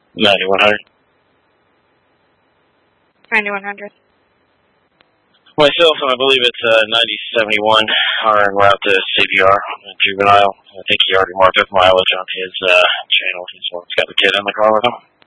9100. 9100. Myself, I believe it's 9071, are en route to CPR, juvenile. I think he already marked up mileage on his channel. He's the one that's got the kid in the car with him.